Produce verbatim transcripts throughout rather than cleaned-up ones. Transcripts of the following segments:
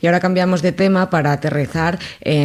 Y ahora cambiamos de tema para aterrizar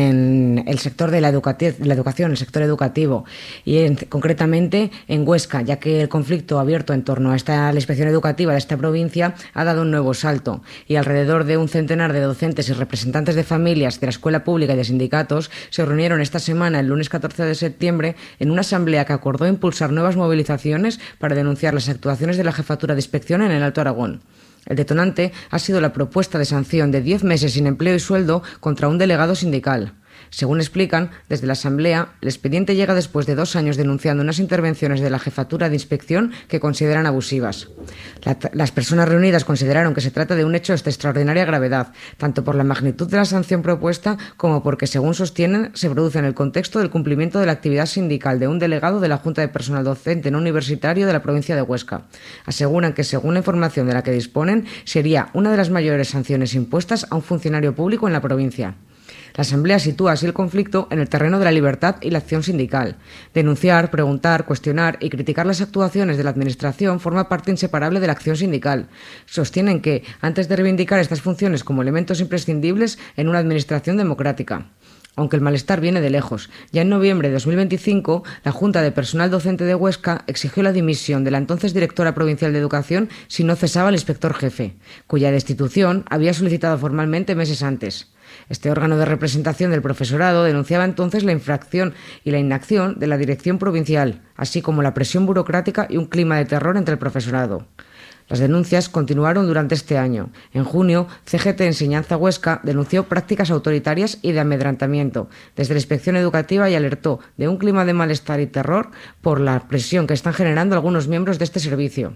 en el sector de la, educati- la educación, el sector educativo, y en, concretamente en Huesca, ya que el conflicto abierto en torno a esta, la inspección educativa de esta provincia ha dado un nuevo salto, y alrededor de un centenar de docentes y representantes de familias de la escuela pública y de sindicatos se reunieron esta semana, el lunes catorce de septiembre, en una asamblea que acordó impulsar nuevas movilizaciones para denunciar las actuaciones de la Jefatura de Inspección en el Alto Aragón. El detonante ha sido la propuesta de sanción de diez meses sin empleo y sueldo contra un delegado sindical. Según explican, desde la Asamblea, el expediente llega después de dos años denunciando unas intervenciones de la Jefatura de Inspección que consideran abusivas. La, las personas reunidas consideraron que se trata de un hecho de extraordinaria gravedad, tanto por la magnitud de la sanción propuesta como porque, según sostienen, se produce en el contexto del cumplimiento de la actividad sindical de un delegado de la Junta de Personal Docente no universitario de la provincia de Huesca. Aseguran que, según la información de la que disponen, sería una de las mayores sanciones impuestas a un funcionario público en la provincia. La Asamblea sitúa así el conflicto en el terreno de la libertad y la acción sindical. Denunciar, preguntar, cuestionar y criticar las actuaciones de la Administración forma parte inseparable de la acción sindical. Sostienen que, antes de reivindicar estas funciones como elementos imprescindibles en una Administración democrática, aunque el malestar viene de lejos. Ya en noviembre de dos mil veinticinco, la Junta de Personal Docente de Huesca exigió la dimisión de la entonces directora provincial de Educación si no cesaba el inspector jefe, cuya destitución había solicitado formalmente meses antes. Este órgano de representación del profesorado denunciaba entonces la infracción y la inacción de la dirección provincial, así como la presión burocrática y un clima de terror entre el profesorado. Las denuncias continuaron durante este año. En junio, C G T Enseñanza Huesca denunció prácticas autoritarias y de amedrentamiento desde la inspección educativa y alertó de un clima de malestar y terror por la presión que están generando algunos miembros de este servicio.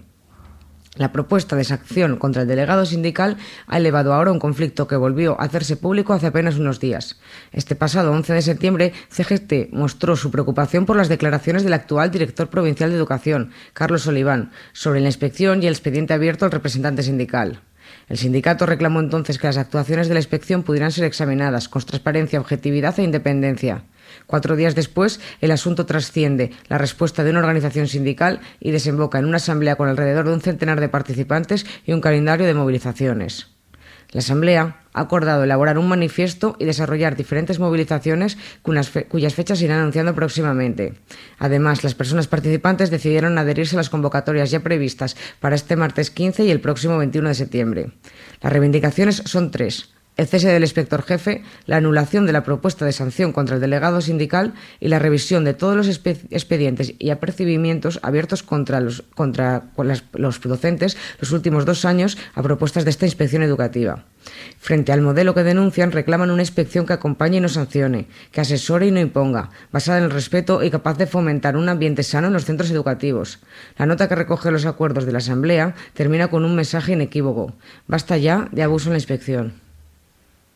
La propuesta de sanción contra el delegado sindical ha elevado ahora un conflicto que volvió a hacerse público hace apenas unos días. Este pasado once de septiembre, C G T mostró su preocupación por las declaraciones del actual director provincial de Educación, Carlos Oliván, sobre la inspección y el expediente abierto al representante sindical. El sindicato reclamó entonces que las actuaciones de la inspección pudieran ser examinadas con transparencia, objetividad e independencia. Cuatro días después, el asunto trasciende la respuesta de una organización sindical y desemboca en una asamblea con alrededor de un centenar de participantes y un calendario de movilizaciones. La Asamblea ha acordado elaborar un manifiesto y desarrollar diferentes movilizaciones cuyas fechas se irán anunciando próximamente. Además, las personas participantes decidieron adherirse a las convocatorias ya previstas para este martes quince y el próximo veintiuno de septiembre. Las reivindicaciones son tres: el cese del inspector jefe, la anulación de la propuesta de sanción contra el delegado sindical y la revisión de todos los expedientes y apercibimientos abiertos contra los, contra los docentes los últimos dos años a propuestas de esta inspección educativa. Frente al modelo que denuncian, reclaman una inspección que acompañe y no sancione, que asesore y no imponga, basada en el respeto y capaz de fomentar un ambiente sano en los centros educativos. La nota que recoge los acuerdos de la Asamblea termina con un mensaje inequívoco: basta ya de abuso en la inspección.